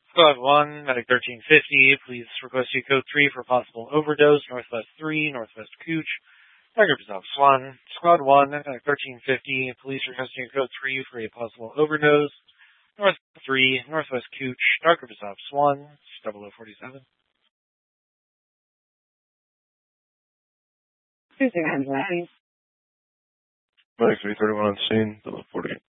Squad 1, Medic 1350, please request you code 3 for possible overdose, Northwest 3, Northwest Cooch, Tiger Resolve Swan. Squad 1, Medic 1350, police requesting you code 3 for a possible overdose, North 3, Northwest Cooch, Dark Resolve Swan, 0047. Medic 331 on scene, 40.